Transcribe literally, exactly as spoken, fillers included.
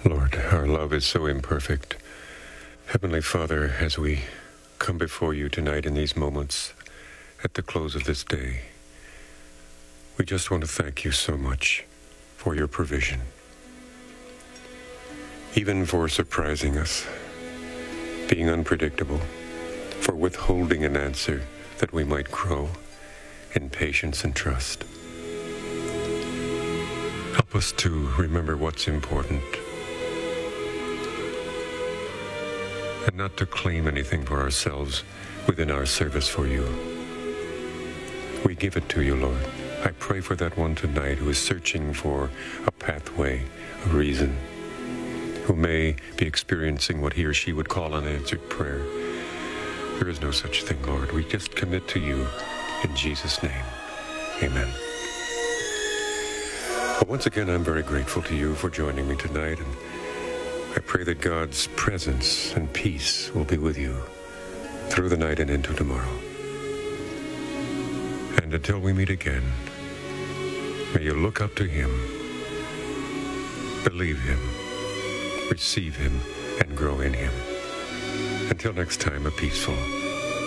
Lord, our love is so imperfect. Heavenly Father, as we come before you tonight in these moments at the close of this day, we just want to thank you so much for your provision, even for surprising us, being unpredictable, for withholding an answer that we might grow in patience and trust. Help us to remember what's important and not to claim anything for ourselves within our service for you. We give it to you, Lord. I pray for that one tonight who is searching for a pathway, a reason, who may be experiencing what he or she would call unanswered prayer. There is no such thing, Lord. We just commit to you in Jesus' name. Amen. Well, once again, I'm very grateful to you for joining me tonight, and I pray that God's presence and peace will be with you through the night and into tomorrow. And until we meet again, may you look up to him, believe him, receive him, and grow in him. Until next time, a peaceful